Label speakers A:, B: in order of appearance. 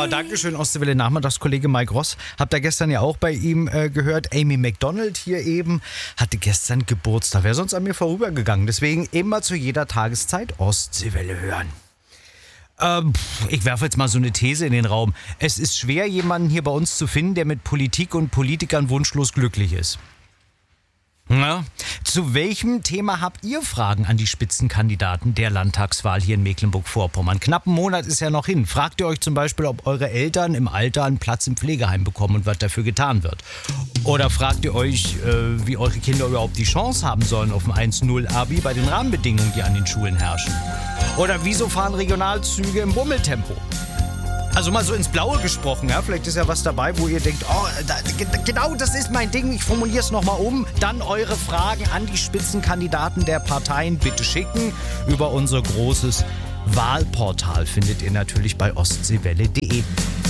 A: Oh, Dankeschön, Ostseewelle Nachmittagskollege Mike Ross. Habt ihr gestern ja auch bei ihm gehört. Amy McDonald hier eben hatte gestern Geburtstag. Wäre sonst an mir vorübergegangen. Deswegen immer zu jeder Tageszeit Ostseewelle hören. Ich werfe jetzt mal so eine These in den Raum. Es ist schwer, jemanden hier bei uns zu finden, der mit Politik und Politikern wunschlos glücklich ist. Ja. Zu welchem Thema habt ihr Fragen an die Spitzenkandidaten der Landtagswahl hier in Mecklenburg-Vorpommern? Knapp einen Monat ist ja noch hin. Fragt ihr euch zum Beispiel, ob eure Eltern im Alter einen Platz im Pflegeheim bekommen und was dafür getan wird? Oder fragt ihr euch, wie eure Kinder überhaupt die Chance haben sollen auf ein 1-0-Abi bei den Rahmenbedingungen, die an den Schulen herrschen? Oder wieso fahren Regionalzüge im Bummeltempo? Also mal so ins Blaue gesprochen, ja? Vielleicht ist ja was dabei, wo ihr denkt, oh, genau das ist mein Ding, ich formuliere es nochmal um. Dann eure Fragen an die Spitzenkandidaten der Parteien bitte schicken. Über unser großes Wahlportal findet ihr natürlich bei ostseewelle.de.